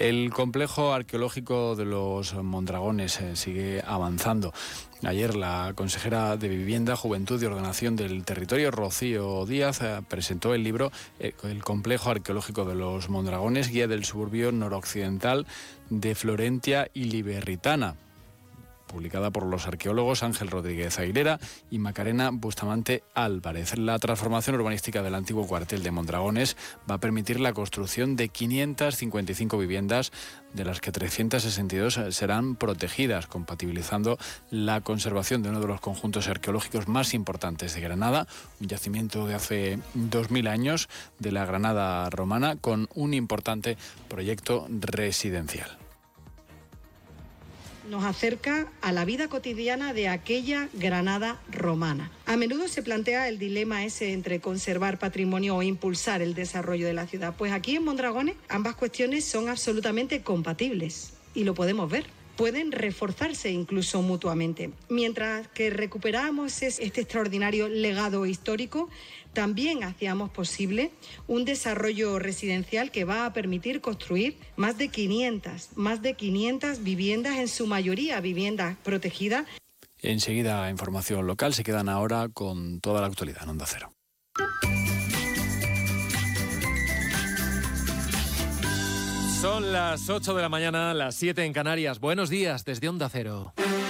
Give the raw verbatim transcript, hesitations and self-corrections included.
El complejo arqueológico de los Mondragones eh, sigue avanzando. Ayer la consejera de Vivienda, Juventud y Ordenación del Territorio, Rocío Díaz, eh, presentó el libro eh, El complejo arqueológico de los Mondragones, guía del suburbio noroccidental de Florentia y Liberritana, publicada por los arqueólogos Ángel Rodríguez Aguilera y Macarena Bustamante Álvarez. La transformación urbanística del antiguo cuartel de Mondragones va a permitir la construcción de quinientas cincuenta y cinco viviendas, de las que trescientas sesenta y dos serán protegidas, compatibilizando la conservación de uno de los conjuntos arqueológicos más importantes de Granada, un yacimiento de hace dos mil años de la Granada romana, con un importante proyecto residencial. Nos acerca a la vida cotidiana de aquella Granada romana. A menudo se plantea el dilema ese entre conservar patrimonio o impulsar el desarrollo de la ciudad. Pues aquí en Mondragones ambas cuestiones son absolutamente compatibles y lo podemos ver. Pueden reforzarse incluso mutuamente. Mientras que recuperamos este extraordinario legado histórico, también hacíamos posible un desarrollo residencial que va a permitir construir más de quinientas, más de quinientas viviendas, en su mayoría viviendas protegidas. Enseguida, información local. Se quedan ahora con toda la actualidad en Onda Cero. Son las ocho de la mañana, las siete en Canarias. Buenos días desde Onda Cero.